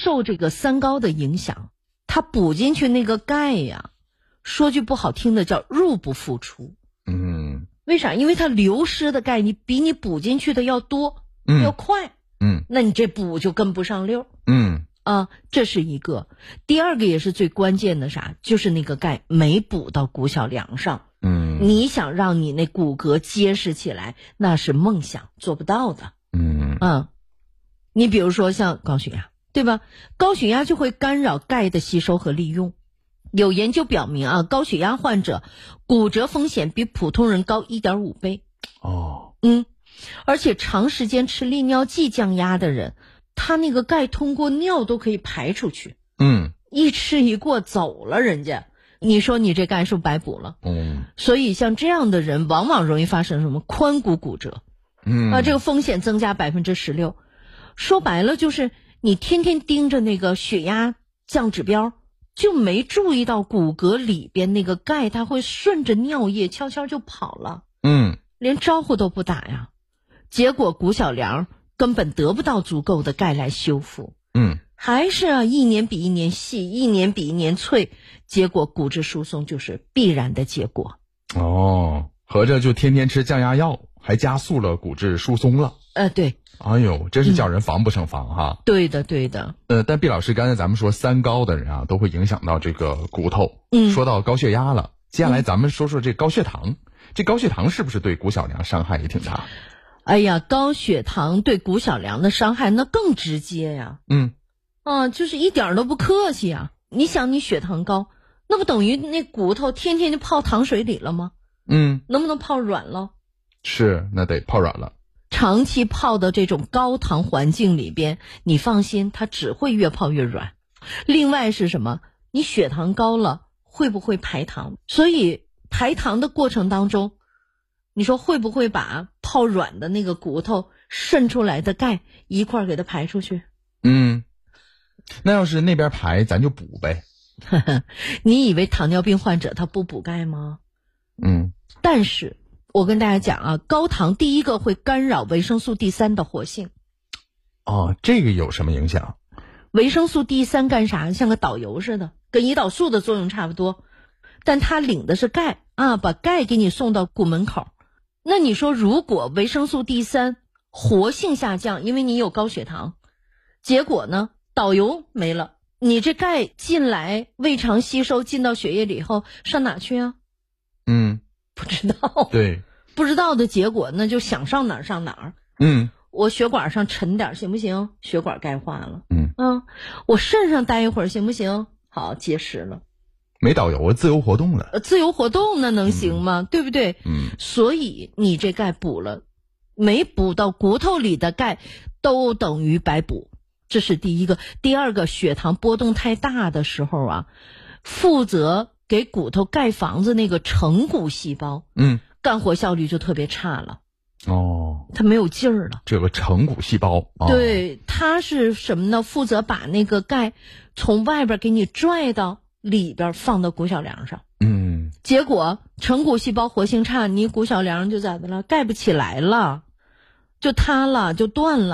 受这个三高的影响，它补进去那个钙呀，说句不好听的叫入不敷出。为啥？因为它流失的钙比你补进去的要多，要快。那你这补就跟不上溜。这是一个。第二个也是最关键的啥？就是那个钙没补到骨小梁上。你想让你那骨骼结实起来，那是梦想，做不到的。你比如说像高血压，对吧？高血压就会干扰钙的吸收和利用。有研究表明啊，高血压患者骨折风险比普通人高 1.5 倍。而且长时间吃利尿剂降压的人，他那个钙通过尿都可以排出去。一吃一过走了人家，你说你这钙是不是白补了？所以像这样的人往往容易发生什么髋骨骨折。这个风险增加 16%。说白了就是你天天盯着那个血压降指标，就没注意到骨骼里边那个钙它会顺着尿液悄悄就跑了。连招呼都不打呀。结果骨小梁根本得不到足够的钙来修复。还是一年比一年细，一年比一年脆，结果骨质疏松就是必然的结果。 合着就天天吃降压药，还加速了骨质疏松了。 对。 哎呦，真是叫人防不胜防哈。 对的对的。 但毕老师刚才咱们说三高的人啊，都会影响到这个骨头。说到高血压了，接下来咱们说说这高血糖。这高血糖是不是对骨小梁伤害也挺大？ 哎呀，高血糖对骨小梁的伤害那更直接呀。就是一点都不客气啊。你想你血糖高，那不等于那骨头天天就泡糖水里了吗？能不能泡软了？ 是，那得泡软了。 长期泡的这种高糖环境里边，你放心，它只会越泡越软。另外是什么？你血糖高了会不会排糖？所以排糖的过程当中，你说会不会把泡软的那个骨头渗出来的钙一块儿给它排出去？ 那要是那边排咱就补呗。 你以为糖尿病患者他不补钙吗？但是我跟大家讲啊，高糖第一个会干扰维生素 D3 的活性。 这个有什么影响？ 维生素 D3 干啥？像个导游似的，跟胰岛素的作用差不多，但它领的是钙把钙给你送到骨门口。那你说如果维生素 D3 活性下降，因为你有高血糖，结果呢导游没了，你这钙进来胃肠吸收进到血液里以后上哪去啊？不知道。 对， 不知道的结果那就想上哪儿上哪儿。我血管上沉点行不行？血管钙化了。我肾上待一会儿行不行？好，结石了。 没导游自由活动了。 自由活动那能行吗？对不对？所以你这钙补了，没补到骨头里的钙都等于白补。这是第一个。第二个，血糖波动太大的时候啊，负责给骨头盖房子那个成骨细胞干活效率就特别差了。它没有劲儿了。 这个成骨细胞对，它是什么呢？负责把那个钙从外边给你拽到里边，放到骨小梁上。结果成骨细胞活性差，你骨小梁就咋的了？盖不起来了，就塌了，就断了。